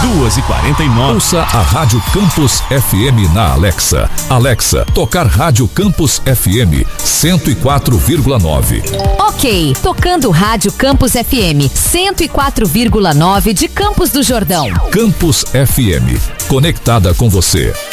2h49. Ouça a Rádio Campus FM na Alexa. Alexa, tocar Rádio Campus FM 104,9. Ok, tocando Rádio Campus FM 104,9 de Campos do Jordão. Campus FM, conectada com você.